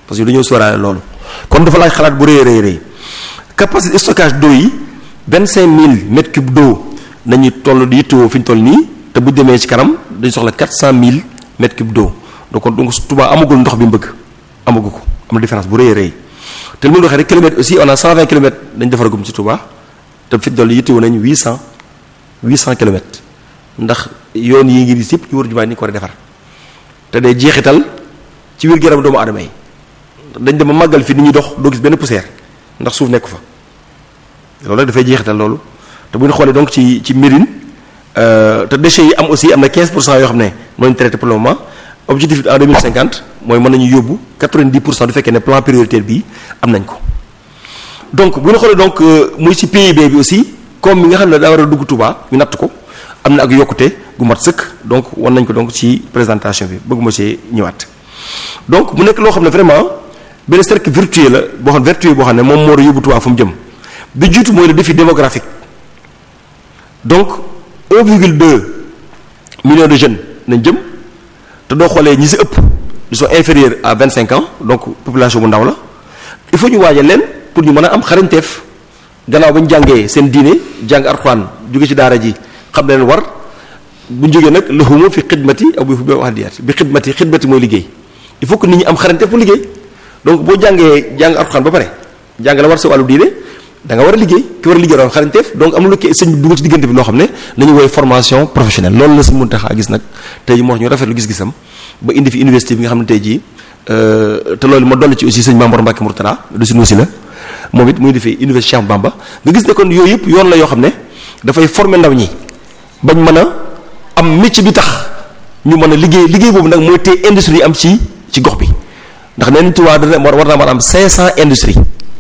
parce que dañoo sóoraale loolu kon dafa laaj xalaat bu rëy capacité stockage d'eau yi 25000 mètres cubes d'eau nañu toll di yittewoo fi ñu toll nii te bu demee ci kanam dañu soxla 400000 mètres cubes d'eau donc Touba amagul ndox bi mu bëgg amagu ko am na différence bu rëy te li mu waxee rek kilomètres aussi on a 120 kilomètres dañu defaragum ci Touba te fi ñu toll yittewoo nañu 800 kilomètres ndax yoon yi ngi gis yëpp ñu war jumaa ni ko war a defar te day jeexital ci wér gu yaram doomu aadama yi dañ dem a màggal fi ni ñuy dox doo gis benn poussière ndax suuf nekk fa loolu rek dafay jeexital loolu te bu ñu xoolee donc ci Médine te déchets yi am aussi am na 15% yoo xam ne mooy traité pour le moment objectif en 2050 mooy mën nañu yóbbu 90% du fekkee ne plan prioritaire bii am nañ ko. donc bu ñu xoolee donc muy ci PIB bi aussi comme mi nga xam ne daa war a dugg Touba ñu natt ko am na ak yokkute gu mat sëkk donc wan nañ ko donc ci présentation bi bëgguma ci ñëwaat donc mu nekk loo xam ne vraiment. benn cercle vertueux la boo xam ne moom moo war a yóbbu Touba fu mu jëm bi jiitu mooy le défi démographique donc 1,2 million de jeunes nañ jëm te doo xoolee ñi si ëpp ils sont inférieurs à 25 ans donc population bu ndaw la il faut ñu waajal leen pour ñu mën a am xarañteef gannaaw ba ñu jàngee seen diine jàng Alxuraan jóge ci daara ji xam leen war bu ñu jógee nag lahum fi xidmati aw bi wahdiyaat bi xidmati mooy liggéey il faut que nit ñi am xarañteef pour liggéey. donc boo jàngee jàng Alxuraan ba pare jàng la war sa wàllu diine da nga war a liggéey ki war a liggéey dafa xarañteef donc am na lu kii sëñ bi dugal ci diggante bi loo xam ne nañu woowee formation professionnelle loolu la si mën tax a gis nag tey jii moo wax ñu rafetlu gis-gisam ba indi fi université bi nga xam ne tey jii te loolu ma dolli ci aussi sëñ Mamour Mbacke Mourtada du si nuusi la moom it muy defee université Cheikh Bamba nga gis ne kon yooyu yëpp yoon la yoo xam ne dafay former ndaw ñi bañ mën a am métier bi tax ñu mën a liggéey boobu nag mooy tey industrie am ci gox bi ndax nee nañ Touba war naa mën a am 500 industries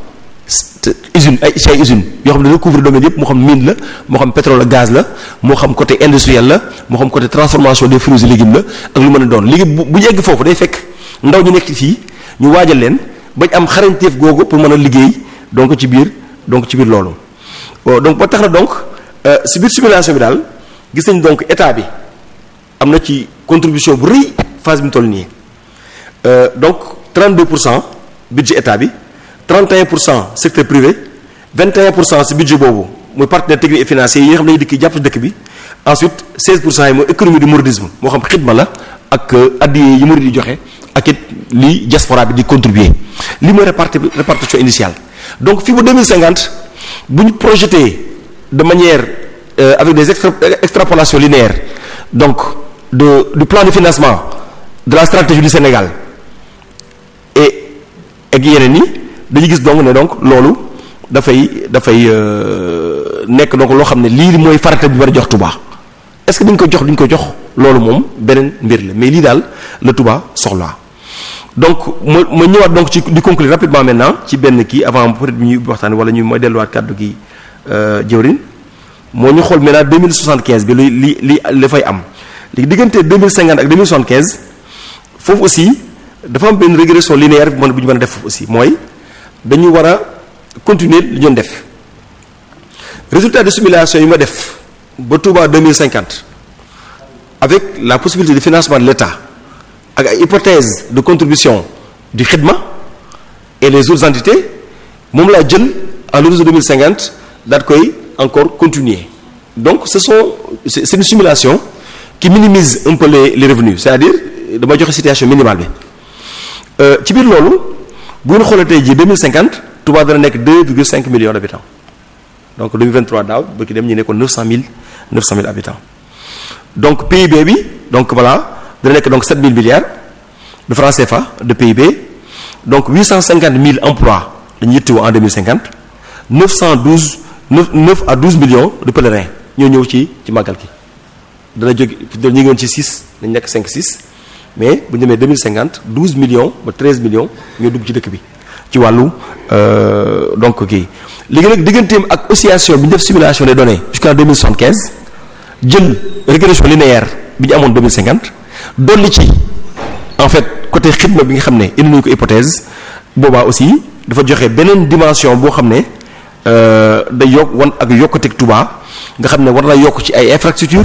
usines ay usines yoo xam ne recouvre domaine yëpp moo xam mine la moo xam pétrole gaz la moo xam côté industriel la moo xam côté transformation des fruits et légumes la ak lu mën a doon léegi bu ñu egg foofu day fekk ndaw ñu nekk fii ñu waajal leen bañ am xarañteef googu pour mën a liggéey donc ci biir loolu donc ba tax na donc si biir simulation bi daal gis nañ donc état bi am na ci contribution bu rëy phase bi mu toll nii donc 32% budget état bi 31% secteur privé 21% ci budget boobu mooy partenaires techniques et financiers yi nga xam ne dañuy dikk jàpp ci dëkk bi ensuite 16% yi mooy économie du mouridisme moo xam xidma la ak addiya yi murid yi joxe ak it li diaspora bi di contribuer li mooy répartition initiale donc fii ba 2050 bu ñu projeté de manière avec des extrapolations linéaires donc du plan de financement de la stratégie du Sénégal ak yeneen yi dañuy gis donc ne donc loolu dafay nekk donc loo xam ne lii mooy farata bi war a jox Touba est-ce que duñ ko jox loolu moom beneen mbir la mais lii daal la Touba soxlaa donc ma ñëwaat donc ci di conclure rapidement maintenant ci benn kii avant peut-être bi ñuy waxtaan wala ñu mooy delluwaat kàddu gi jëwrin moo ñu xool maintenant 2075 bi li dafay am léegi diggante 2050 ak 2075 foofu aussi dafa am benn régression linéaire bu ñu mën a def foofu aussi mooy dañu war a continuer li ñu def résultat de simulation yi ma def ba Touba 2050 avec la possibilité de financement de l'État ak ay hypothèse de contribution du xidma et les autres entités moom laa jël à l'horizon 2050 daal koy encore continuer donc c'est une simulation qui minimise un peu les revenus c'est-à-dire dama joxe situation minimale bi ci biir loolu bu ñu xoolee tey jii 2050 Touba dana nekk 2,5 millions d'habitants donc 2023 daaw ba ki dem ñu nekkoon 900 000 habitants donc PIB bi donc voilà dana nekk donc 7 000 milliards de francs CFA de PIB donc 850 000 emplois dañuy yittewoo en 2050 9 à 12 millions de pèlerins ñoo ñëw ci màggal gi dana jóge ñu ngi woon ci 6 dañu nekk 5-6 mais bu ñu demee 2050 12 millions ba 13 millions ñoo dugg ci dëkk bi ci wàllu donc kii léegi nag digganteem ak oscillation bi ñu def simulation des données jusqu'en 2075 jël régression linéaire bi ñu amoon 2050 dolli ci en fait côté xidma bi nga xam ne indi nañu ko hypothèse boobaa aussi dafa joxe beneen dimension boo xam ne day yokk wan ak yokkateeg Touba nga xam ne war naa yokk ci ay infrastructure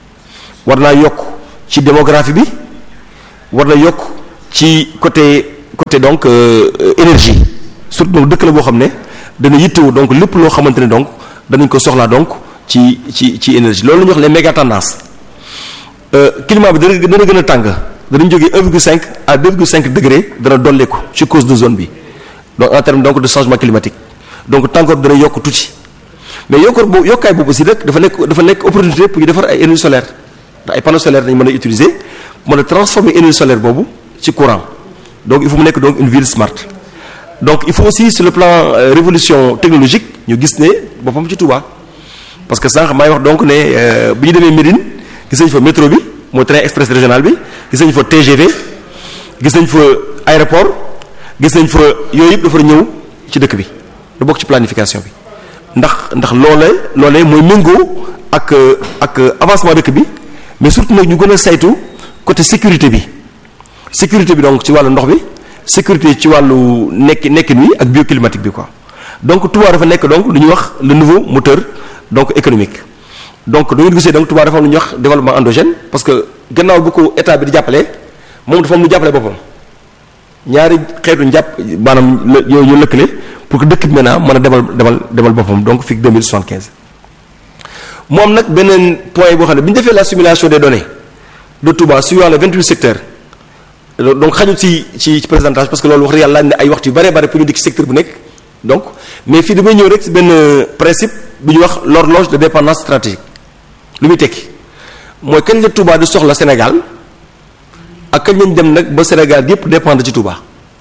war naa yokk ci démographie bi war na yokk ci côté côté donc énergie surtout donc dëkk la boo xam ne dana yittewoo donc lépp loo xamante ne donc danañ ko soxlaa donc ci énergie loolu la ñuy wax les méga tendances climat bi dana gën a tàng danañ jógee 1,5 à 2,5 degré dana dolleeku ci cause de zone bi donc en terme donc de changement climatique donc tàngoor dana yokk tuuti mais yokkaay boobu aussi rek dafa nekk opportunité pour ñu defar ay énergie solaire ndax ay panneaux solaires dañu mën a utiliser mën a transformer énergie solaire boobu ci courant donc il faut mu nekk donc une ville smart donc il faut aussi sur le plan révolution technologique ñu gis ne boppam ci Touba parce que sànq maay wax donc ne bi ñu demee Médine gis nañ fa métro bi mooy train express régional bi gis nañ fa TGV gis nañ fa aéroport gis nañ fa yooyu yëpp dafa ñëw ci dëkk bi da bokk ci planification bi ndax loolee mooy méngoo ak avancement dëkk bi mais surtout nag ñu gën a saytu côté sécurité bi donc ci wàllu ndox bi sécurité ci wàllu nekkin wi ak bioclimatique bi quoi donc Touba dafa nekk donc lu ñuy wax le nouveau moteur donc économique donc da ngeen gisee donc Touba dafa am lu ñuy wax développement endogène parce que gannaaw bu ko état bi di jàppale moom dafa am lu jàppale boppam ñaari xeetu njàpp maanaam yooyu ñu lëkkale pour que dëkk bi maintenant mën a demal boppam donc fii 2075 mu am nag beneen point boo xam ne bi ñu defee la simulation des données de Touba suivant les 28 secteurs donc xajul ci présentation parce que loolu wax dëgg yàlla laaj na ay waxtu yu bare bare pour ñu dikk secteur bu nekk donc mais fii damay ñëw rek ci benn principe bu ñuy wax l'horloge de dépendance stratégique lu muy tekki mooy kañ la Touba di soxla Sénégal ak kañ lañ dem nag ba Sénégal yépp dépendre ci Touba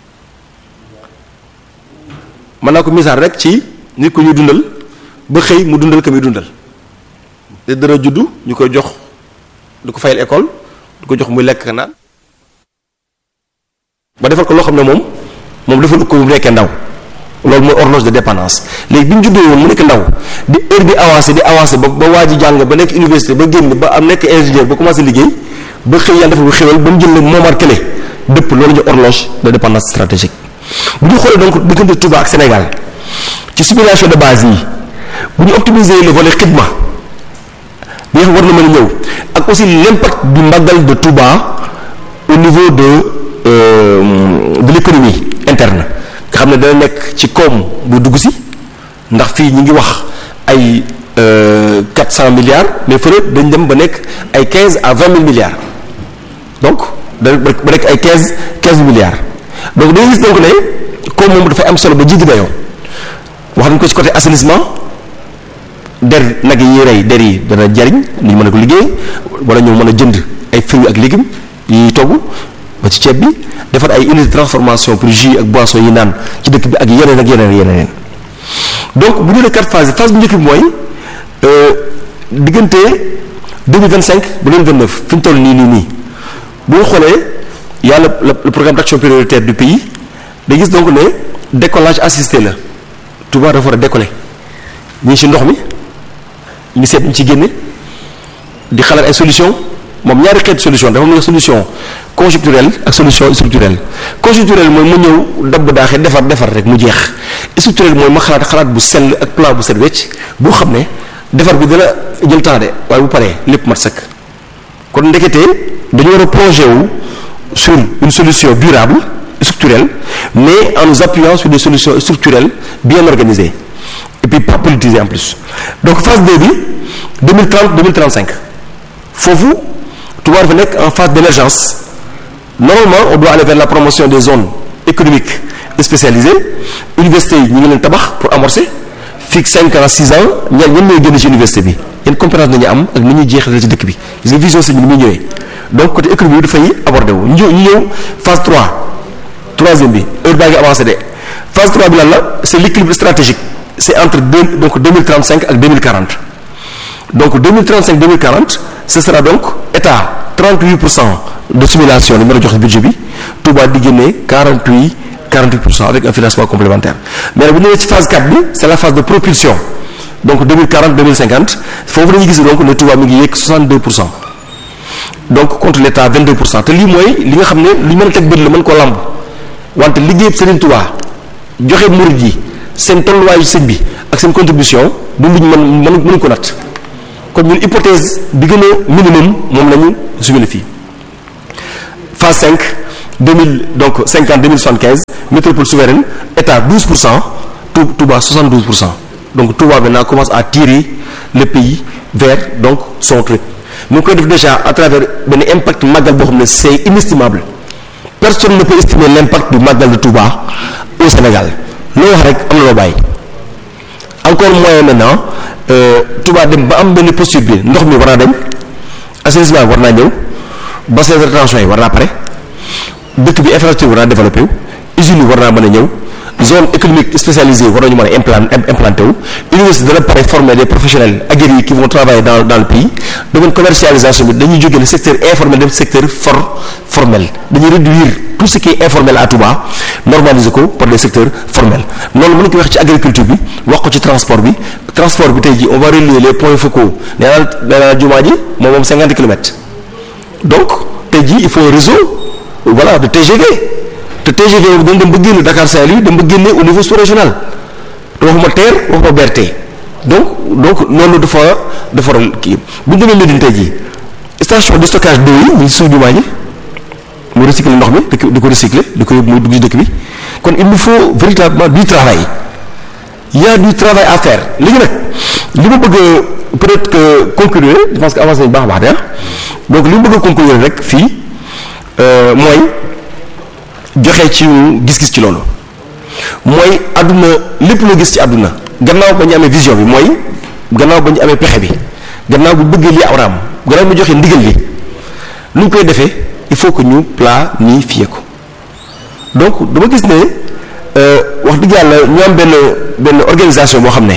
mën naa ko misaal rek ci nit ko ñuy dundal ba xëy mu dundal ka muy dundal te dara juddu ñu koy jox du ko fayal école du ko jox muy lekk naan ba defal ko loo xam ne moom defal ko bu nekkee ndaw loolu mooy horloge de dépendance léegi bi ñu juddoo woon mu nekk ndaw di heure bi avancé ba waa ji jàng ba nekk université ba génn ba am nekk ingénieur ba commencé liggéey ba xëy yàlla defal ko xéwal ba mu jël moomaat kële dëpp loolu ñu horloge de dépendance stratégique bu ñu xoolee donc diggante Touba ak Sénégal ci simulation de base yi bu ñu optimiser le volet xidma bi nga xam war na mën a ñëw ak aussi l'impact du magal de Touba au niveau de l'économie interne nga xam ne dana nekk ci koom bu dugg si ndax fii ñu ngi wax ay 400 milliards mais fële dañ dem ba nekk ay 15 à 20 000 milliards donc da ba nekk ay 15 milliards donc dañuy gis donc ne koom moom dafay am solo ba jiggi dayoo wax nañ ko ci côté assainissement der nag yi ñuy rey der yi dana jariñ ni ñu mën a ko liggéey wala ñoo mën a jënd ay fruits ak légumes yi togg ba ci ceeb bi defar ay unité de transformation pour jus ak boisson yi naan ci dëkk bi ak yeneen donc bu ñu nee 4 phases phase bu njëkk bi mooy diggante 2025 ba 2029 fi ñu toll nii bu ñu xoolee y a le programme d'action prioritaire du pays da gis donc ne décollage assisté la Touba dafa war a décoller ñu ngi ci ndox mi ñu ngi seet ñu ci génne di xalaat ay solution moom ñaari xeetu solution dafa am solution conjoncturelle ak solution structurelle conjoncturelle mooy mu ñëw dabb daaxee defar rek mu jeex structurelle mooy ma xalaat bu sell ak plan bu set wecc boo xam ne defar bi dana jël temps de waaye bu paree lépp mat sëkk kon ndeketee dañu war a projet wu sur une solution durable structurelle mais en nous appuyant sur des solutions structurelles bien organisées et puis pas politisées en plus donc phase 2 bi 2030-2035 foofu Touba dafa nekk en phase d'émergence normalement on doit aller vers la promotion des zones économiques spécialisées université yi ñu ngi leen tabax pour amorcer fii 5 ans 6 ans ñan ñooy génn ci université bi yan compétence nañu am ak ni ñuy jeexalee ci dëkk bi gis nga vision sëñ bi ni muy ñëwee donc côté économie bi dafay aborder wu ñu ñëw phase 3e bi heure baa ngi avancé de phase 3 bi lan la c'est l'équilibre stratégique c'est entre 2035 ak 2040 donc 2035-2040 ce sera donc état 38% de simulation li mën a joxe budget bi Touba di génne 48% avec un financement complémentaire mais nag bu ñëwee ci phase 4 bi c'est la phase de propulsion donc 2040-2050 foofu dañuy gis donc ne Touba mi ngi yéeg 62% donc contre l'état 22% te lii mooy li nga xam ne lu ñu mën a teg bët la mën koo lamb wante liggéey Serigne Touba joxe murid yi seen tolluwaayu sëñ bi ak seen contribution du luñ mënuñ ko natt kon ñun hypothèse bi gën a minimum moom la ñu soumis fii phase 5 2050 2075 métropole souveraine État 12%, Touba 72%. Donc Touba maintenant commence à tirer le pays vers donc son truc. Nous connaissons déjà à travers un impact magal boo xam ne c'est inestimable. Personne ne peut estimer l'impact du magal de Touba au Sénégal. Loo wax rek am na loo bàyyi. Encore moins maintenant Touba dem ba am benn posture bi ndox mi war naa dem assainissement war naa ñëw bassin de rétention yi war naa pare dëkk bi infrastructure war naa développé wu usines yi war naa mën a ñëw zone économique spécialisée war nañu mën a implanté wu université dana pare former des professionnels aguerris qui vont travailler dans le pays. domaine commercialisation bi dañuy jógee le secteur informel dem secteur formel dañuy réduire tout ce qui est informel à Touba normaliser ko par les secteurs formels loolu mën ko wax ci agriculture bi wax ko ci transport bi tey jii on va relier les points focaux nee naa jumaa ji moom 50 kilomètres donc tey jii il faut un réseau voilà de TGV te TGV boobu dañ dem ba génn Dakar Saint-Louis dem ba génne au niveau sous-régional te waxuma TER waxuma BRT donc noonu dafa kii bu ñu demee Médine tey jii station de stockage d'eau yi ñu suuf jumaa ji mu recycler ndox mi di ko recycler di ko yóbbu muy dugg ci dëkk bi kon il nous faut véritablement du travail. Il y a du travail à faire léegi nag li ma bëgg peut-être que conclure je pense que avancé nañu baax a baax donc li ma bëgg a conclure rek fii mooy joxe ci gis-gis ci loolu mooy àdduna lépp loo gis ci àdduna gannaaw ba ñu amee vision bi mooy gannaaw ba ñu amee pexe bi gannaaw bu bëggee lii awraam gannaaw bu joxe ndigal li lu ñu koy defee il faut que ñu planifier ko donc dama gis ne wax dëgg yàlla ñu am benn organisation boo xam ne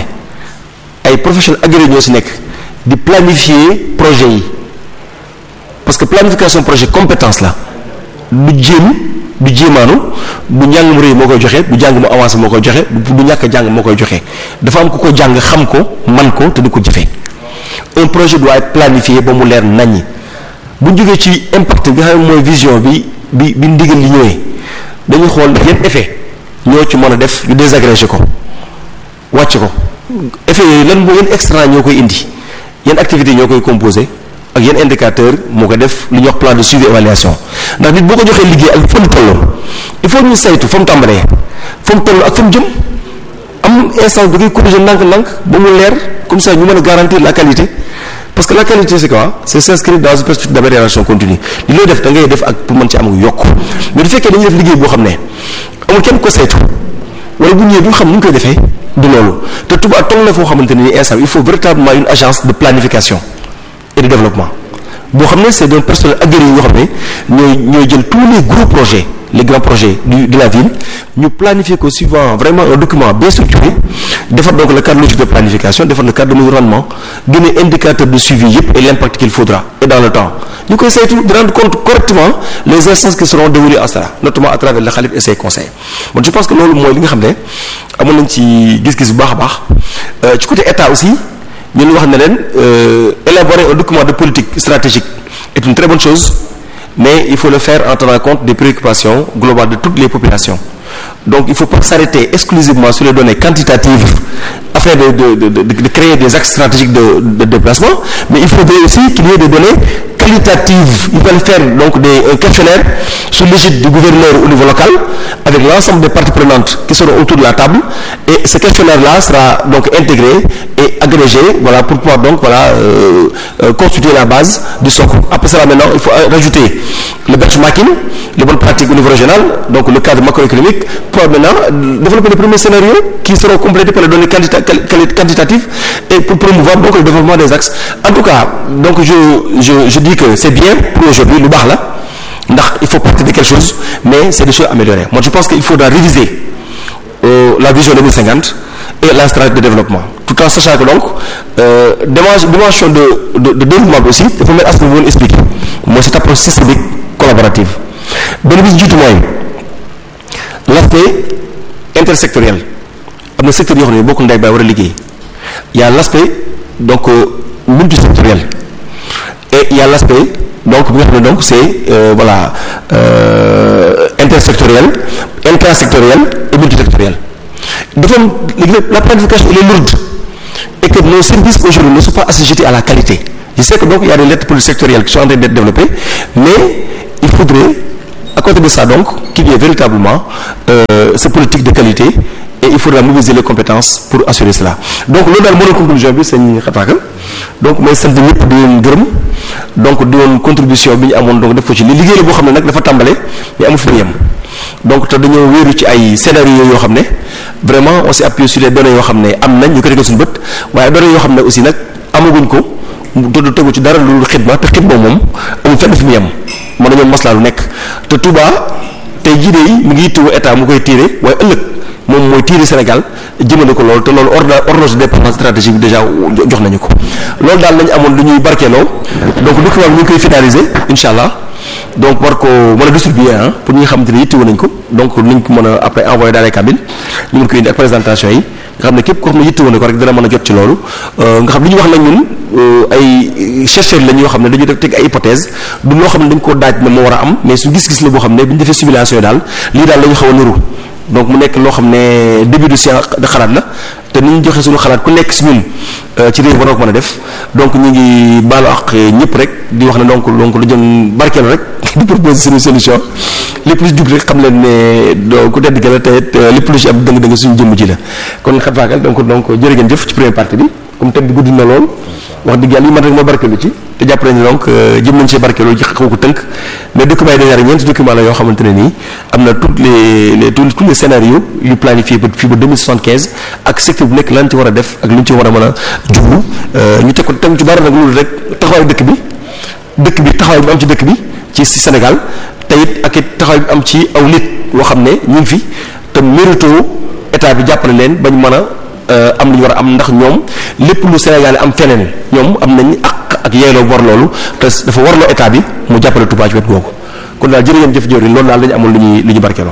ay professionnels agréés ñoo ci nekk di planifier projet yi parce que planification projet compétence la du jéemaanu du njàng mu rëy moo koy joxe du jàng mu avancé moo koy joxe du ñàkk a jàng moo koy joxe dafa am ku ko jàng xam ko man ko te di ko jëfe un projet doit être planifié ba mu leer naññi bu ñu jógee ci impact bi nga xam ne mooy vision bi ndigal li ñëwee dañuy xool yan effet ñoo ci mën a def ñu désagrégé ko wàcc ko effet yooyu lan moo yan extra ñoo koy indi yan activités ñoo koy composé ak yan indicateur moo koy def li ñuy wax plan de suivi évaluation ndax nit boo ko joxee liggéey ak fa mu toll il faut ñu saytu fa mu tàmbalee fa mu toll ak fa mu jëm am instant bi koy corriger ndànk-ndànk ba mu leer comme ça ñu mën a garantir la qualité parce que la qualité c'est quoi c'est s'inscrire dans une perspective d'amélioration continue li looy def da ngay def ak pour mën ci am ak yokk mais du fekkee dañuy def liggéey boo xam ne amul kenn ko saytu wala bu ñëwee du xam ni ñu koy defee du loolu te Touba toll na foo xamante ne nii instant il faut véritablement une agence de planification et de développement boo xam ne c'est d'un personnel aguerri yoo xam ne ñooy jël tous les gros projets les grands projets de la ville ñu planifier ko suivant vraiment un document bien structuré defar donc le cadre logique de planification defar le cadre de mesure rendement génne indicateur de suivi yëpp et l'impact qu'il faudra et dans le temps ñu koy saytu di rendre compte correctement les instances qui seront dévolues à cela notamment à travers le khalife et ses conseils bon je pense que loolu mooy li nga xam ne amoon nañ ci gis-gis bu baax a baax ci côté état aussi ñun wax ne leen élaborer un document de politique stratégique est une très bonne chose mais il faut le faire en tenant compte des préoccupations globales de toutes les populations donc il ne faut pas s'arrêter exclusivement sur les données quantitatives afin de créer des axes stratégiques de déplacement mais il faudrait aussi qu'il y ait des données qualitatives. Il fallait faire donc un questionnaire sous l'égide du gouverneur au niveau local avec l'ensemble des parties prenantes qui seront autour de la table et ce questionnaire-là sera donc intégré et agrégé voilà pour pouvoir donc voilà constituer la base du socle. Après cela maintenant il faut rajouter le benchmarking, les bonnes pratiques au niveau régional, donc le cadre macroéconomique pour maintenant développer les premiers scénarios qui seront complétés par les données quantitatives et pour promouvoir donc le développement des axes. En tout cas donc je dis que c'est bien pour aujourd'hui lu baax la ndax il faut partir de quelque chose mais c'est des choses améliorées. Moi je pense qu'il faudra réviser la vision 2050 et la stratégie de développement tout en sachant que donc dimension de développement aussi dafa mel aspect bu expliquer mooy cette approche systémique collaborative benn bi jiitu mooy l'aspect intersectoriel am na secteur yoo xam ne bokk ndey baay war a liggéey il y a l'aspect donc multisectoriel et il y a l'aspect donc bi nga xam ne donc c'est voilà intersectoriel, intrasectoriel et multisectoriel. La planification elle est lourde et que nos services aujourd'hui ne sont pas assujettis à la qualité. Je sais que donc il y a des lettres pour le sectoriel qui sont en train d'être développées, mais il faudrait à côté de ça donc qu'il y ait véritablement cette politique de qualité et il faudra mobiliser les compétences pour assurer cela donc loolu daal moo doon conclusion bi sëñ Xataaka donc mooy sant ñëpp di leen gërëm donc di woon contribution bi ñu amoon donc def ko ci li liggéey la boo xam ne nag dafa tàmbale mais amul fu mu yem donc te dañoo wéeru ci ay scénario yoo xam ne vraiment on s'est appuyé sur les données yoo xam ne am nañ ñu ko tegal suñu bët waaye données yoo xam ne aussi nag amaguñ ko du tegu ci dara lu xidma te xidma moom amul fenn fi mu yem mën nañoo maslaa lu nekk te Touba tey jii de mi ngi yittewu état mu koy tiire waaye ëllëg moom mooy tiire Sénégal jëmale ko loolu te loolu ordonnance de dépendance stratégique bi déjà jox nañu ko loolu daal lañu amoon lu ñuy barkeeloo donc document bi ñu ngi koy finaliser incha allah donc war ko mën a distribuer pour ñi nga xamante ne yittewu nañ ko donc nañ ko mën a après envoyer dans les cabines ñu mën ko indi ak présentation yi nga xam ne képp koo xam ne yittewu na ko rek dana mën a jot ci loolu nga xam li ñu wax nag ñun ay chercheurs lañ yoo xam ne dañuy def teg ay hypothèse du loo xam ne dañ koo daaj ne moo war a am mais su gis-gis la boo xam ne bu ñu defee simulation yi daal lii daal la ñu xaw a niru donc mu nekk loo xam ne début de science de xalaat la te ni ñu joxe suñu xalaat ku nekk si ñun ci réew war na ko mën a def donc ñu ngi baalu ak ñëpp rek di wax ne donc lu jëm barkeelu rek di proposer suñu solution lépp lu jub rek xam leen ne doo ku tedd la te lépp lu ci am dëng-dëng suñu jëmm ji la kon xat faakal donc jërë ngeen jëf ci première partie bi comme thème bi guddi na lool wax dëgg yàlla yi man rek moo barkeelu ci te jàpp nañu donc jëm nañ ci barkeelu ji xaw ko tënk mais documents yi dañu ñeenti documents la yoo xamante ne nii am na tous les scénarios yu planifié ba fii ba 2075 ak secteur bu nekk lan ci war a def ak lu ñu ci war a mën a jublu ñu teg ko tam ci dara nag loolu rek taxawaayu dëkk bi taxawaay bi am ci dëkk bi ci Sénégal te it ak it taxawaay bi am ci aw nit yoo xam ne ñu ngi fi te mérito état bi jàppale leen bañ mën a am lu ñu war a am ndax ñoom lépp lu Sénégal am feneen ñoom am nañ ak yeeloo war loolu te dafa warloo état bi mu jàppale Touba ci wet googu kon daal jërë ngeen jëf jëriñ loolu daal lañu amoon lu ñu barkeeloo.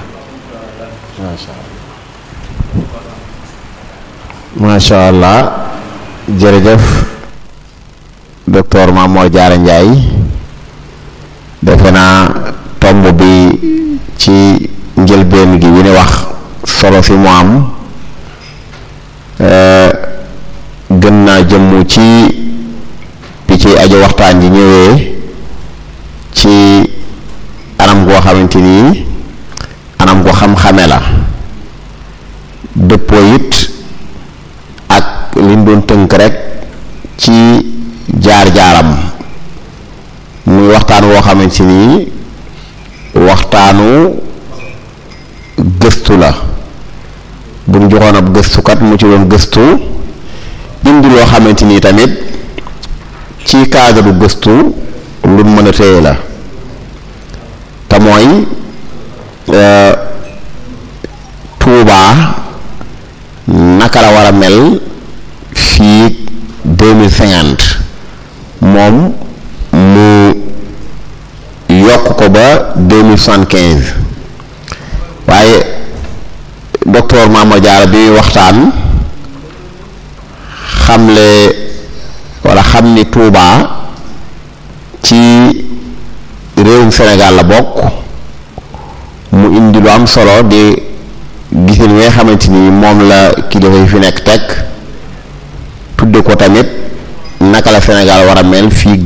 macha allah jërëjëf docteur Mame Diarra Ndiaye defe naa tomb bi ci njëlbeen gi wi ne wax solo fi mu am gën naa jëmm ci bi ci aju waxtaan ji ñëwee ci anam goo xamante ni anam goo xam-xame la dëppoo it ak liñ doon tënk rek ci jaar-jaaram muy waxtaan woo xamante ni waxtaanu gëstu la bu ñu joxoon ab gëstukat mu ci doon gëstu indi loo xamante ni tamit ci cadre gëstu lu mën a téye la te mooy Touba naka la war a mel fii 2050 moom mu yokk ko ba 2075 waaye docteur Mame Diarra bi waxtaan xamle wala xam ni Touba ci réewum Sénégal la bokk mu indi lu am solo di gisin nga xamante ni moom la kilifa yi fi nekk teg tudde ko tamit naka la Sénégal war a mel fii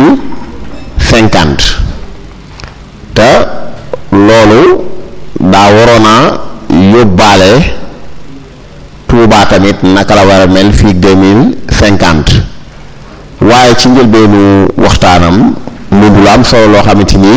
2050 te loolu daa waroon a yóbbaale Touba tamit naka la war a mel fii 2050 waaye ci njëlbeenu waxtaanam mu lu am solo loo xamante ni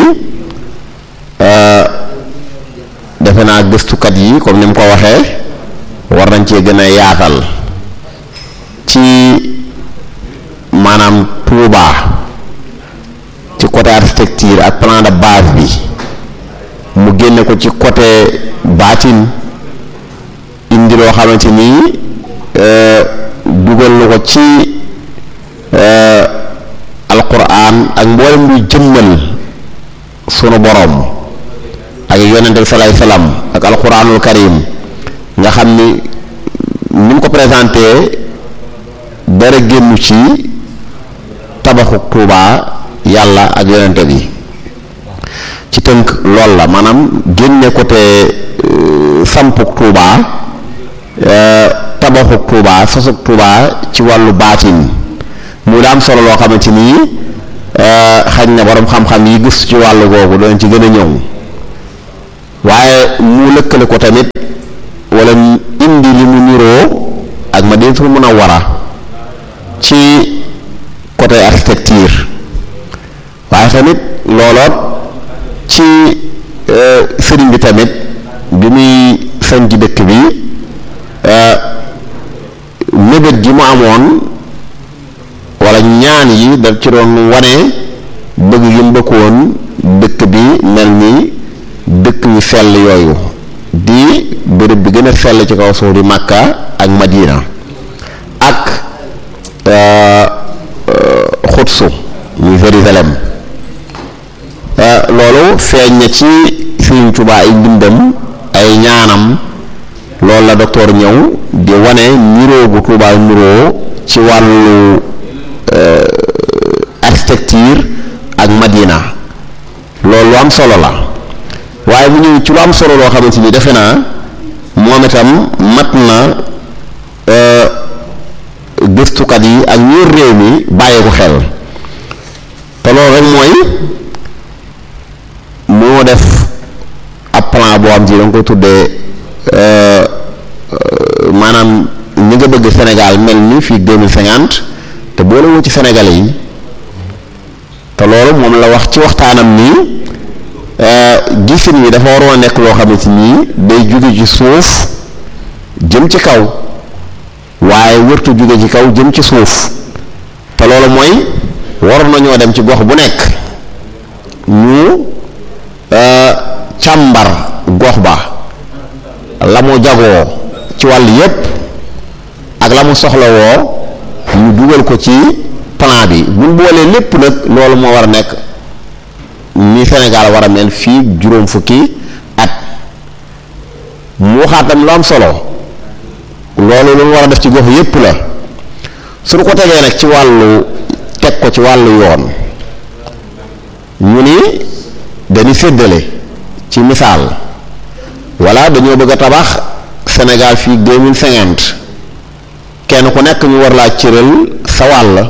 defe naa gëstukat yi comme ni mu ko waxee war nañ cee gën a yaatal ci maanaam Touba ci côté architecture ak plan de base bi mu génne ko ci côté baatin indi loo xamante ni dugal na ko ci alquran ak mboolem luy jëmmal sunu borom ak yonente bi salaay salaam ak alquranul karim nga xam ni mu ko présenté dara génnu ci tabaxu Touba yàlla ak yonente bi ci tënk lool la maanaam génne côté sampuk Touba tabaxuk Touba sosuk Touba ci wàllu baatin mu daam solo loo xamante ni xañ na borom xam-xam yi gëstu ci wàllu googu doon ci gën a ñëw waaye mu lëkkale ko tamit wala indi li mu niroo ak Madinatul Munawwara ci côté architecture waaye tamit looloot ci sëriñ bi tamit bi muy sañ ci dëkk bi mébét gi mu amoon wala ñaan yi da ci doon wane bëgg gi mu bëggoon dëkk bi mel ni dëkk yu sell yooyu di bërëb bi gën a sell ci kaw suuf di Makka ak Madina ak Xudsu muy Jérusalem loolu feeñ na ci Sëriñ Tuubaa ay mbindam ay ñaanam loolu la docteur ñëw di wane niroo bu Tuubaa niroo ci wàllu architecture ak Madina loolu lu am solo la waaye bu ñëw ci lu am solo loo xamante ni defe naa moom itam mat na gëstukat yi ak ñuur réew mi bàyyi ko xel te loolu rek mooy moo def ab plan boo am ci da nga koy tuddee maanaam ñi nga bëgg Sénégal mel ni fii 2050 te boole woo ci Sénégalais yi te loolu moom la wax ci waxtaanam nii gisin wi dafa waroon a nekk loo xamante nii day jóge ci suuf jëm ci kaw waaye wërtu jóge ci kaw jëm ci suuf te loolu mooy waroon nañoo dem ci gox bu nekk ñu càmbar gox ba la mu jagoo ci wàll yépp ak la mu soxlawoo ñu dugal ko ci plan bi buñ boolee lépp nag loolu moo war a nekk ni Sénégal war a mel fii juróom fukki at mu waxaatam lu am solo loolu lu mu war a def ci gox yépp la suñu ko tegee nag ci wàllu teg ko ci wàllu yoon ñu ni dañuy séddale ci misaal walla dañoo bëgg a tabax Sénégal fii 2050 kenn ku nekk ñu war laa cëral sa wàll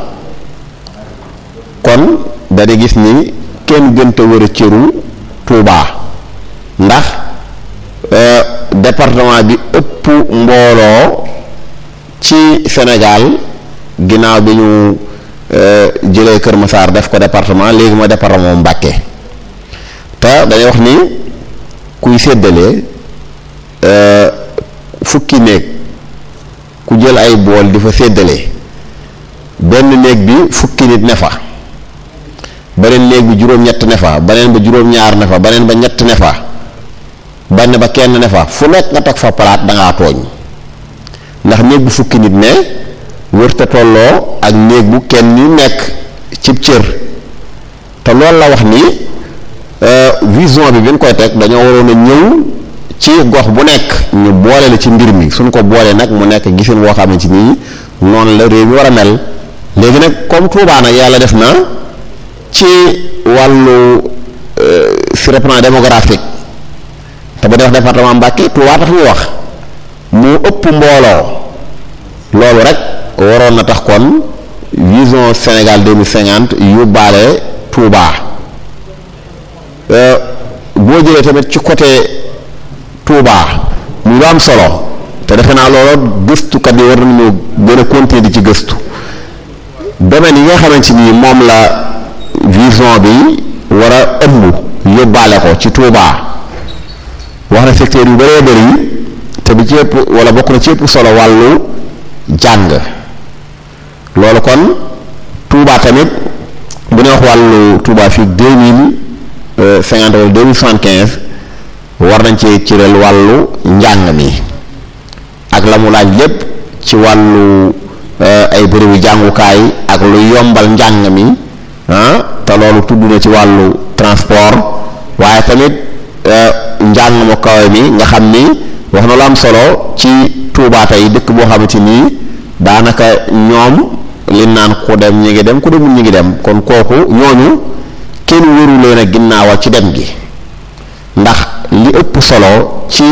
kon dañuy gis ni kenn gënta war a cëru Touba ndax département bi ëpp mbooloo ci Sénégal ginnaaw bi ñu jëlee Kër Massar def ko département léegi mooy département Mbacké te dañuy wax ni kuy séddale fukki néeg ku jël ay bool di fa séddale benn néeg bi fukki nit ne fa beneen néeg bi juróom-ñett ne fa beneen ba juróom-ñaar ne fa beneen ba ñett ne fa benn ba kenn ne fa fu nekk nga teg fa palaat da ngaa tooñ ndax néeg bu fukki nit ne wërta tolloo ak néeg bu kenn ni nekk cib cër te loolu la wax ni vision bi ñu koy teg dañoo waroon a ñëw ci gox bu nekk ñu boole la ci mbir mi suñ ko boolee nag mu nekk gisin woo xamante ni noonu la réew mi war a mel léegi nag comme Touba nag yàlla def na ci wàllu sur le plan démographique te bu def département Mbacké Touba tax ñu wax mu ëpp mbooloo loolu rek waroon na tax kon vision Sénégal 2050 yóbbaale Touba boo jëlee tamit ci côté Touba mu lu am solo te defe naa loolu gëstukat yi war nañu gën a continuer di ci gëstu domaine yi nga xamante ni moom la vision bi war a ëmb yóbbaale ko ci Touba wax na secteur yu bëree bëri te bi ci ëpp wala bokk na ci ëpp solo wàllu jàng loolu kon Touba tamit bu ne wax wàllu Touba fii 2050 wala 2075 war nañ ci cëral wàllu njàng mi ak la mu laaj lépp ci wàllu ay bërëbu jàngukaay ak lu yombal njàng mi te loolu tudd na ci wàllu transport waaye tamit njàng mu kawe mi nga xam ni wax na lu am solo ci Touba tey dëkk boo xamante ni daanaka ñoom li naan ku dem ñi ngi dem ku demul ñi ngi dem kon kooku ñooñu kenn wëru leen a ginnaawal ci dem gi ndax li ëpp solo ci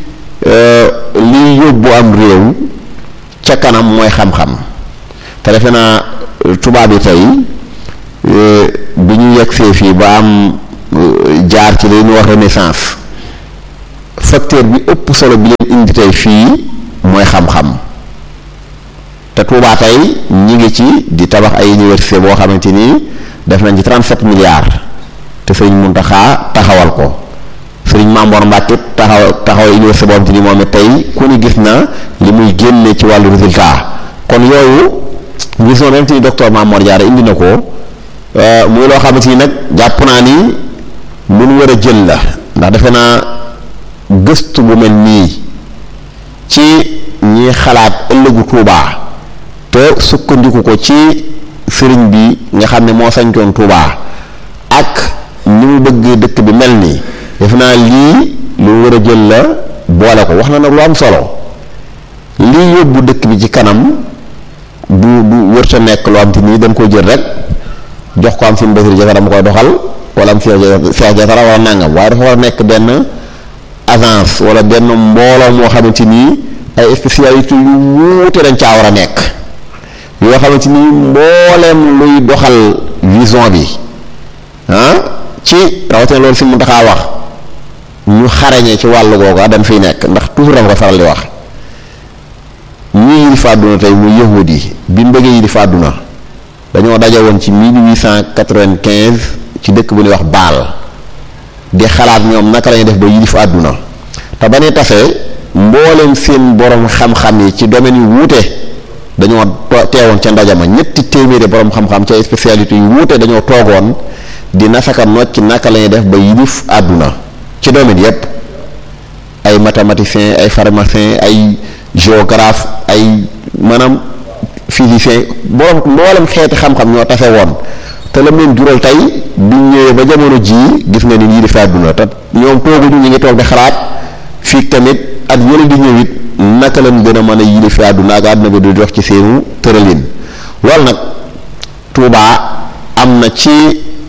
li yóbbu am réew ca kanam mooy xam-xam te defe naa tubaab yi tey bi ñu yegsee fii ba am jaar ci li ñu wax renaissance facteur bi ëpp solo bi leen indi tey fii mooy xam-xam te Touba tey ñi ngi ci di tabax ay université boo xamante ni def nañ ci 37 milliards te sëriñ Muntaxa taxawal ko sëriñ Mamor Mbàkke taxawal université boo xamante ni moom it tey ku ni gis na li muy génne ci wàllu résultat kon yooyu vision même ni docteur Mamor Diarra indi na ko muy loo xamante ni nag jàpp naa ni lu nu war a jël la ndax defe naa gëstu bu mel nii ci ñi xalaat ëllëgu Touba te sukkandiku ko ci sëriñ bi nga xam ne moo sañcoon Touba ak ni mu bëgg dëkk bi mel nii defe naa lii lu war a jël la boole ko wax na nag lu am solo lii yóbbu dëkk bi ci kanam du wërta nekk loo am te nii dañ koo jël rek jox ko am sin Basiru Jatara mu koy doxal wala am Cheikh Jatara wala nangam waaye dafa war a nekk benn agence wala benn mbooloo moo xamante nii ay spécialité yu wuute dañ caa war a nekk yoo xamante ni mbooleem luy doxal vision bi ci rawatina loolu si mu taxaa wax ñu xarañee ci wàllu googa dañ fiy nekk ndax toujours dama ko faral di wax ñii yilif àdduna tey muy yahudi yi bi mu bëggee yilif àdduna dañoo daje woon ci 1895 ci dëkk bu ñuy wax Baal di xalaat ñoom naka lañuy def ba yilif àdduna te ba ne tafee mboolem seen borom xam-xam yi ci domaine yu wuute dañoo teewoon ca ndaje ma ñetti téeméeri borom xam-xam ci ay spécialité yu wuute dañoo toogoon di nasaka nocc ci naka lañuy def ba yilif àdduna ci domaine yépp ay mathématiciens ay pharmaciens ay géographe ay maanaam physicien borom mboolem xeeti xam-xam ñoo tase woon te la leen jural tey biñ ñëwee ba jamono jii gis nga ni yilif àdduna te ñoom tooguñu ñu ngi toog di xalaat fii tamit at yële di ñëwit naka lañ gën a mën a yilif àdduna ak àdduna bi du dox ci seenu tëralin loolu nag Touba am na ci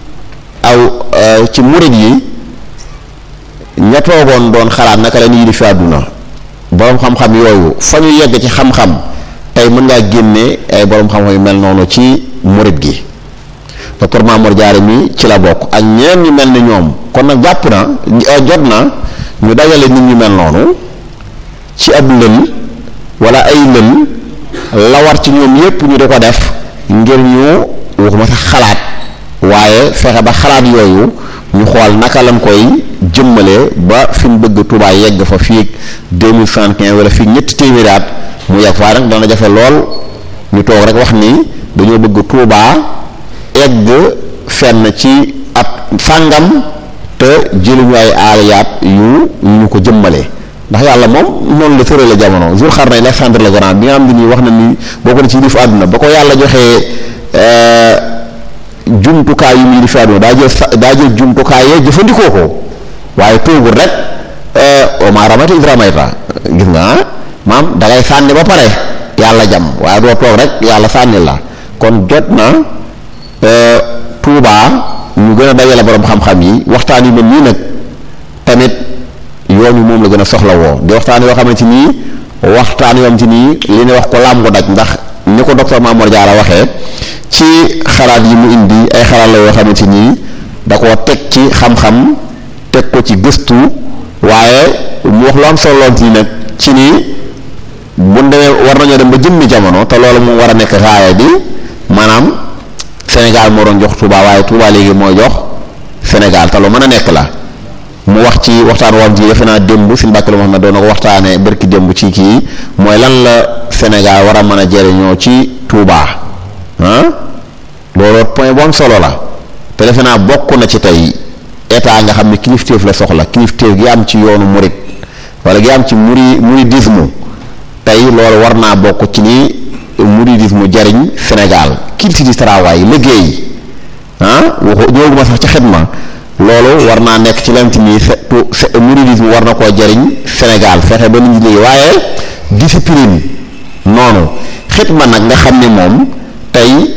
ci murid yi ña toogoon doon xalaat naka lañ yilif àdduna boroom xam-xam yooyu fa ñu yegg ci xam-xam tey mën ngaa génne ay boroom xam-xam yu mel noonu ci murid gi docteur Mamor Diarra mi ci la bokk ak ñeen ñu mel ni ñoom kon nag jàpp na jot na ñu dajale nit ñu mel noonu ci ab lël wala ay lël la war ci ñoom yépp ñu di ko def ngir ñu waxuma sax xalaat waaye fexe ba xalaat yooyu ñu xool naka lañ koy jëmmale ba fi mu bëgg Touba yegg fa fii 2075 wala fii ñetti téeméeri at mu yegg faa nag dana jafe lool ñu toog rek wax ni dañoo bëgg Touba egg fenn ci at sàngam te jëluñu ay aaliyaat yu ñu ko jëmmale ndax yàlla moom noonu la tërale jamono Zul Xarnayn Alexandre le Grand bi nga xam ne nii wax na ni bokk na ci yilif àdduna ba ko yàlla joxee jumtukaay yu muy yilif àdduna daa jël jumtukaay yee jëfandikoo ko waaye toogul rek wa maa ramayta iz ramayta gis nga maam da ngay sànni ba pare yàlla jam waaye doo toog rek yàlla sànni la kon jot na Touba ñu gën a dajale borom xam-xam yi waxtaan yu mel nii nag tamit yoon wi moom la gën a soxla woo di waxtaan yoo xamante ni waxtaan yoo xamante ni li ne wax ko làmbu daj ndax ni ko docteur Mamor Diarra waxee ci xalaat yi mu indi ay xalaat la yoo xamante ni da koo teg ci xam-xam teg ko ci gëstu waaye mu wax lu am solo lool ci nag ci ni bu demee war nañoo dem ba jëmmi jamono te loolu mu war a nekk raaya bi maanaam Sénégal moo doon jox Touba waaye Touba léegi mooy jox Sénégal te lu mën a nekk la mu wax ci waxtaan woon ci defe naa démb si Mbàkke lu ma xam ne doon na ko waxtaanee barki démb ci kii mooy lan la Sénégal war a mën a jëriñoo ci Touba loolu point bu am solo la te defe naa bokk na ci tey état nga xam ne kilifteef la soxla kilifteef gi am ci yoonu murid wala gi am ci muridisme tey loolu war naa bokk ci ni muridisme jariñ Sénégal culture du travail liggéey waxu ñëwaguma sax ci xidma loolu war naa nekk ci lant ni muridisme war na koo jariñ Sénégal fexe ba nit ñi liggéey waaye discipline noonu xidma nag nga xam ne moom tey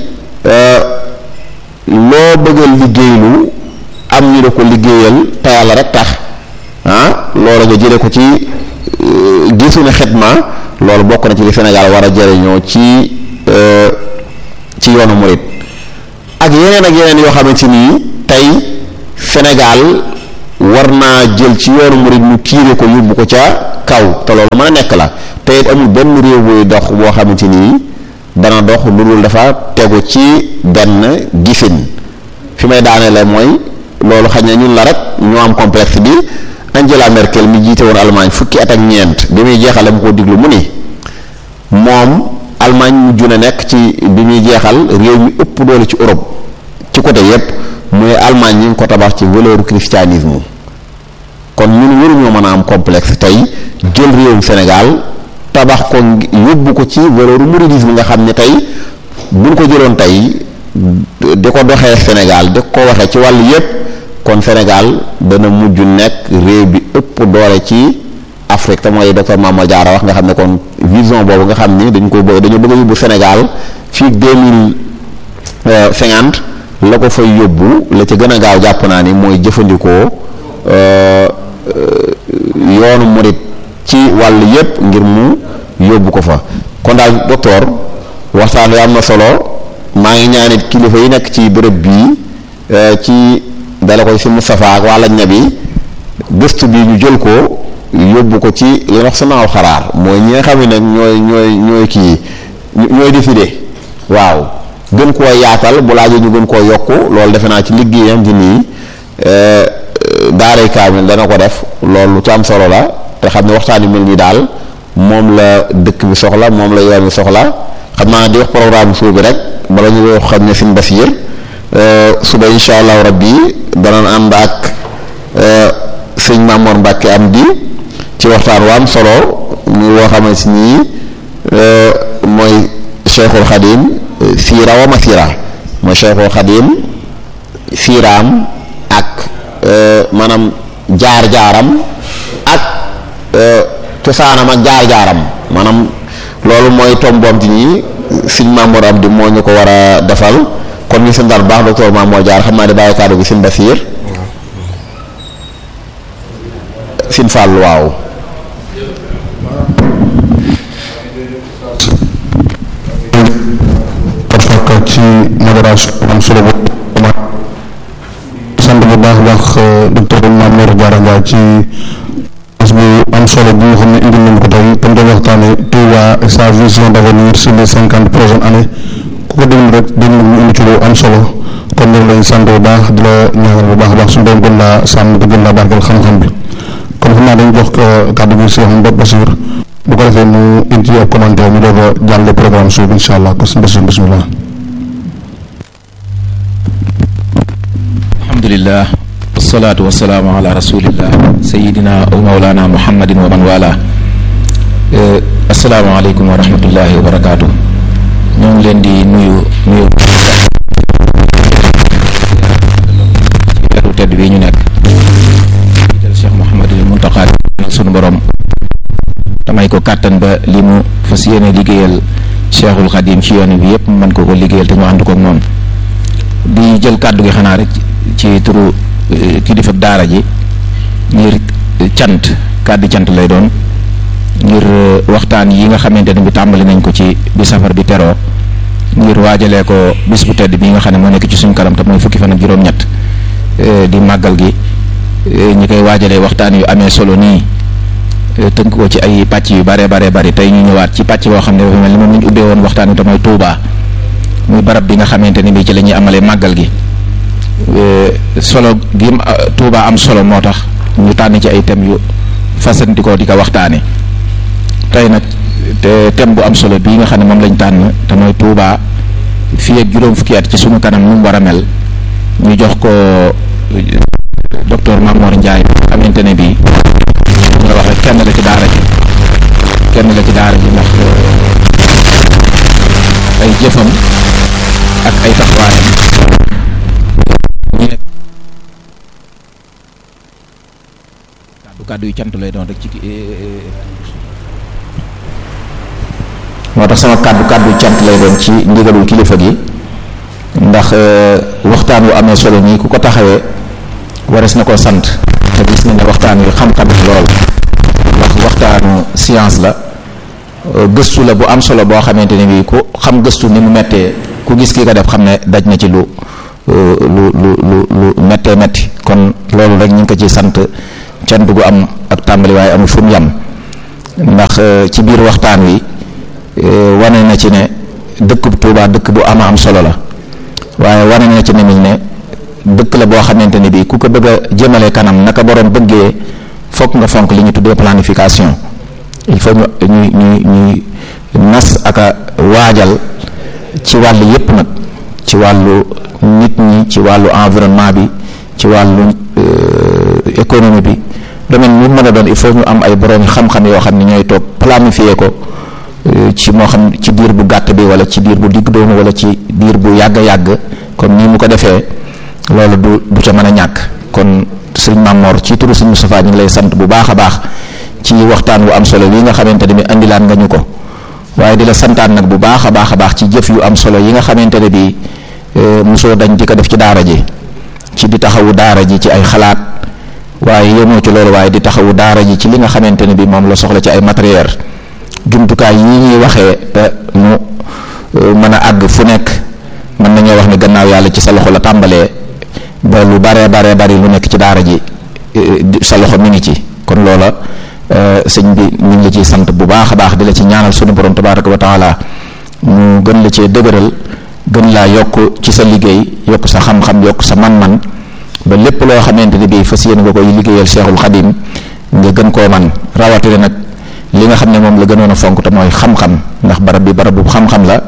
loo bëggal liggéeylu am ñu da ko liggéeyal te yàlla rek tax loolu nga jële ko ci gisu ne xidma loolu bokk na ci li Sénégal war a jëriñoo ci yoonu murid ak yeneen yoo xamante ni tey Sénégal war naa jël ci yoonu murid ñu tiire ko yóbbu ko ca kaw te loolu mën a nekk la te it amul benn réew buy dox boo xamante ni dana dox lu dul dafa tegu ci benn gisin fi may daane la mooy loolu xañ na ñun la rek ñoo am complexe bi. Angela Merkel mi jiite woon Allemagne fukki at ak ñeent bi muy jeexal mu ko diglu mu ni moom Allemagne mujj na nekk ci bi muy jeexal réew mi ëpp doole ci Europe ci côté yépp muy Allemagne ñi ngi ko tabax ci valeur christianisme kon ñun waruñoo mën a am complexe tey jël réewum Sénégal tabax ko yóbbu ko ci valeur mouridisme nga xam ne tey buñ ko jëloon tey di ko doxee Sénégal di ko waxee ci wàllu yépp kon Sénégal dana mujj nekk réew bi ëpp doole ci Afrique te mooy docteur Mamadou Diarra wax nga xam ne kon vision boobu nga xam ni dañu bëgg a yóbbu Sénégal fii 2050 la ko fay yóbbu la ca gën a gaaw jàpp naa ni mooy jëfandikoo yoonu murit ci wàll yépp ngir mu yóbbu ko fa kon daal docteur waxtaan wi am na solo maa ngi ñaanit kilifa yi nekk ci bërëb bii ci dala koy si Moustapha ak waa lañ na bi gëstu bi ñu jël ko yóbbu ko ci li wax sanaaw xaraar mooy ñi nga xam ne nag ñooy kii ñooy décider waaw gën koo yaatal bu laajee ñu gën koo yokku loolu defe naa ci liggéeyam ci nii daaray kaamil dana ko def loolu lu ci am solo la te xam ne waxtaan yu mel nii daal moom la dëkk bi soxla moom la yoon bi soxla xam naa di wax programme suuf bi rek bala ñu ko xam ne Sëñ Basiir suba insha allahu rabbi danañ ànd ak sëñ Mamour Mbacke am di ci waxtaan wa am solo ñu woo xamante ni mooy Cheikhul Khadim siira wa masira mooy Cheikhul Khadim siiraam ak maanaam jaar-jaaram ak cosaanam ak jaar-jaaram maanaam loolu mooy tomboom ci ñi sëñ Mamour am di moo ñu ko war a defal kon ñu santal baax docteur Mamour Diarra xam naa ne bàyyi kàddu gi Sëñ Basiir Sëñ Fall waaw parfaka ci modération am solo bu sant bu baax docteur Mamour Diarra Ndiaye ci bu am solo bi nga xam ne indi nañ ko tey tam doon waxtaane Touba et sa vision d'avenir sur les 50 prochaines années ku ko déglu rek déglu ñu indi ci lu am solo kon ñu lañ sant bu baax di la ñaanal bu baax a baax suñu doon gën laa sàmm te gën laa barkeel xam-xam bi kon xam naa dañ jox kàddu gi Cheikh Mbodj Bachir bu ko defee mu indi ak commentaire ñu doog a jàll programme suuf incha allah ko suñu Bachir bismillah. alhamdulillah wasalaatu wasalaamu ala rasulillah sayidina wa mawlana muhammadin wa man wala assalaamu aleykum wa rahmatullahi wa barakaatu ñoo ngi leen di nuyu weeru tedd bi ñu nekk jiital Cheikh Mouhamadul Muntaqa sunu borom damay ko kàttan ba li mu fas yéene liggéeyal Cheikhul Khadim ci yoon bi yépp mën ko liggéeyal te ñu ànd ko ak moom di jël kàddu gi xanaa rek ci turu kilifa daara ji ngir kàddu cant lay doon ngir waxtaan yi nga xamante ne bi tàmbali nañ ko ci bi safar bi teroo ngir waajalee ko bis bu tedd bi nga xam ne moo nekk ci suñ kanam te mooy fukki fan ak juróom-ñett di màggal gi ñi koy waajalee waxtaan yu amee solo nii tënk ko ci ay pàcc yu bare bari tey ñu ñëwaat ci pàcc boo xam ne dafa mel ni moom lañ ubbee woon waxtaan wi te mooy Touba muy barab bi nga xamante ni bi ci la ñuy amalee màggal gi solo gi Touba am solo moo tax ñu tànn ci ay thèmes yu fasantikoo di ko waxtaane tey nag te thème bu am solo bii nga xam ne moom lañ tànn te mooy Touba fii ak juróom fukki at ci sunu kanam nu mu war a mel ñu jox ko docteur Mamour Ndiaye xamante ne bii nga wax rek kenn la ci daara ji ndax ay jëfam ak ay taxawaayam kàddu yu cant lay doon rek ci moo tax sama kàddu cant lay doon ci ndigalul kilifa gi ndax waxtaan wu amee solo nii ku ko taxawee wares na ko sant te gis nañ ne waxtaan wi xam-xam lool ndax waxtaanu science la gëstu la bu am solo boo xamante ne bii ku xam gëstu ni mu mettee ku gis ki ko def xam ne daj na ci lu méttee métti kon loolu rek ñu ngi ko ci sant cant gu am ak tàmbali waaye amul fu mu yam ndax ci biir waxtaan wi wane na ci ne dëkk bu Tuubaa dëkk bu am solo la waaye wane na ci ne dëkk la boo xamante ne bii ku ko bëgg a jëmale kanam naka borom bëggee fokk nga fonk li ñu tuddee planification il faut ñuy nas ak a waajal ci wàllu yépp nag ci wàllu nit ñi ci wàllu environnement bi ci wàllu économie bi domaine mu mën a doon il faut ñu am ay borom xam-xam yoo xam ne ñooy toog planifier ko ci moo xam ci diir bu gàtt bi wala ci diir bu digg doomu wala ci diir bu yàgg comme nii mu ko defee loolu du ca mën a ñàkk. kon sëriñ Mamor ci turu sëriñ Moustapha ñu ngi lay sant bu baax a baax ci waxtaan wu am solo wi nga xamante ne bi andilaan nga ñu ko waaye di la santaan nag bu baax a baax ci jëf yu am solo yi nga xamante ne bi mosoo dañ di ko def ci daara ji ci di taxawu daara ji ci ay xalaat waaye yemoo ci loolu waaye di taxawu daara ji ci li nga xamante ne bi moom la soxla ci ay matériel jumtukaay yi ñuy waxee mu mën a àgg fu nekk mën nañoo wax ne gannaaw yàlla ci sa loxo la tàmbalee ba lu bari lu nekk ci daara ji sa loxo mi ngi ci kon loola sëñ bi ñu ngi la ciy sant bu baax a baax di la ci ñaanal sunu borom tabaraka wa taala mu gën la cee dëgëral gën laa yokk ci sa liggéey yokk sa xam-xam yokk sa man-man ba lépp loo xamante ne bii fas yéene nga koy liggéeyal Cheikhul Khadim nga gën koo man rawatina nag li nga xam ne moom la gënoon a fonk te mooy xam-xam ndax barab bi barab bu xam-xam la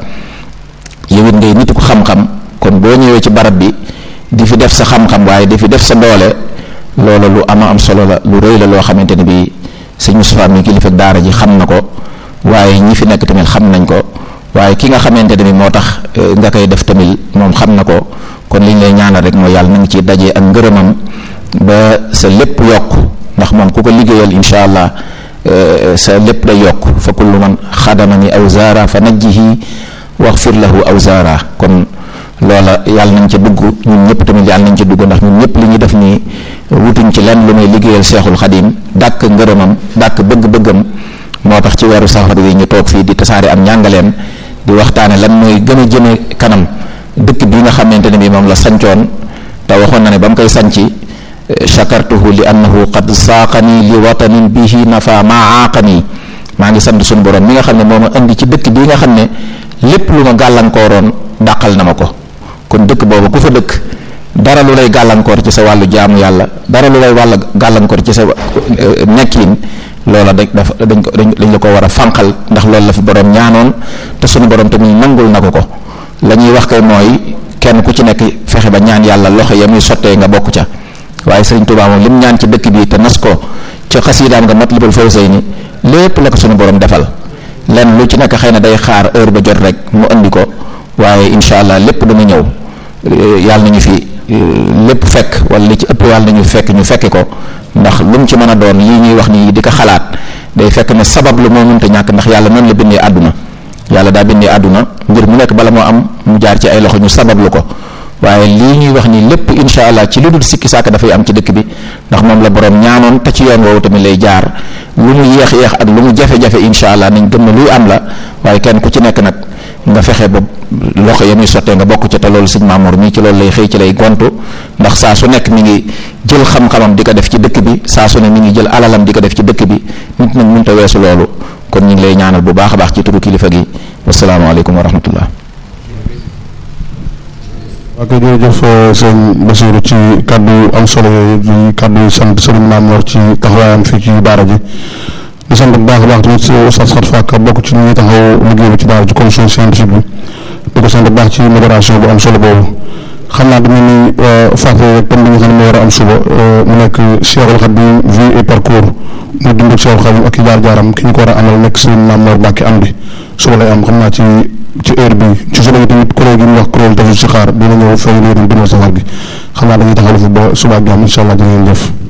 yow it ngay nit ko xam-xam kon boo ñëwee ci barab bi di fi def sa xam-xam waaye di fi def sa doole loola lu am solo la lu rëy la loo xamante ne bii sëñ Moustapha mi kilifa daara ji xam na ko waaye ñi fi nekk tamit xam nañ ko waaye ki nga xamante ne bii moo tax nga koy def tamit moom xam na ko kon li ñu lay ñaanal rek mooy yàlla na nga ciy dajee ak ngërëmam ba sa lépp yokk ndax moom ku ko liggéeyal incha allah sa lépp day yokk fa kullu man xadamani aw zaara fa najjihi waxfir lahu aw zaara kon loola yàlla nañ ca dugg ñun ñëpp tamit yàlla nañ ca dugg ndax ñun ñëpp li ñuy def nii wutuñ ci lenn lu may liggéeyal Seexul Xadim dàkk ngërëmam dàkk bëgg-bëggam moo tax ci weeru safar bi ñu toog fii di tasaare am njàngaleem di waxtaane lan mooy gën a jëme kanam dëkk bi nga xamante ne bi moom la sancoon te waxoon na ne ba mu koy sanci shakartuhu li annahu qad saaqani li watanin bihi nafa ma aaqani maa ngi sant suñu borom mi nga xam ne moo ma indi ci dëkk bii nga xam ne lépp lu ma gàllankooroon dàqal na ma ko kon dëkk boobu ku fa dëkk dara lu lay gàllankoor ci sa wàllu jaamu yàlla dara lu lay wàll gàllankoor ci sa nekkin loola dañ la ko war a fànqal ndax loolu la fi borom ñaanoon te suñu borom tamit nangul na ko la ñuy wax kay mooy kenn ku ci nekk fexe ba ñaan yàlla loxo ya muy sottee nga bokk ca waaye Sëriñ Tuubaa moom lim ñaan ci dëkk bi te nas ko ci xasiidaam nga Matlabul Fawzayni lépp la ko suñu borom defal lenn lu ci nekk xëy na day xaar heure ba jot rek mu andi ko waaye incha allah lépp dana ñëw yàlla nañu fi lépp fekk wala li ci ëpp yàlla nañu fekk ñu fekke ko ndax lu mu ci mën a doon lii ñuy wax nii di ko xalaat day fekk ne sabab lu moo mënta ñàkk ndax yàlla noonu la bindee àdduna yàlla daa bindee àdduna mbir mu nekk bala moo am mu jaar ci ay loxo ñu sabablu ko waaye lii ñuy wax nii lépp incha allah ci lu dul sikki saaka dafay am ci dëkk bi ndax moom la borom ñaanoon te ci yoon woowu tamit lay jaar lu mu yéex ak lu mu jafe-jafe incha allah nañ gëm ne luy am la waaye kenn ku ci nekk nag nga fexe ba loxo ya muy sottee nga bokk ca te loolu sëñ Mamour mii ci loolu lay xëy ci lay gontu ndax saa su nekk mi ngi jël xam-xamam di ko def ci dëkk bi saa su ne mi ngi jël alalam di ko def ci dëkk bi nit nag mënut a weesu loolu kon ñu ngi lay ñaanal bu baax a baax ci turu kilifa gi wasalaamaaleykum wa rahmatullah. ok jërëjëf sëñ Bassirou ci kaddu am solo yooyu di kaddu sant sëriñ Mamour ci taxawaayam fii ci daara ji di sant bu baax a baax tamit si Oustaz Khat Fakka bokk ci ñi taxaw liggéey bi ci daara ci commission scientifique bi di ko sant bu baax ci modération bu am solo boobu xam naa dama ni fàttali rek comme li nga xam ne moo war a am suba mu nekk Cheikhul Khadim vie et parcours mu dund ak Cheikhul Khadim ak i jaar-jaaram ki ñu ko war a amal nekk sëriñ Mamour Mbacke am bi suba lay am xam naa ci heure bi ci suba gi tamit kuréel gi ñu wax kuréel dafa si xaar dina ñëw feeñ léegi dundal safar gi xam naa dañuy taxaw fi ba suba ak jàmm incha allah dinañ jëf